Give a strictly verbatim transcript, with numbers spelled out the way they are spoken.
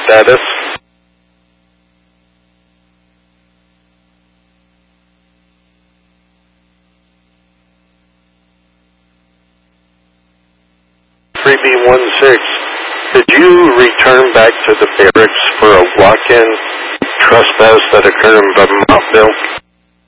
status? three B one six, did you return back to the barracks for a walk-in trespass that occurred in Vermontville?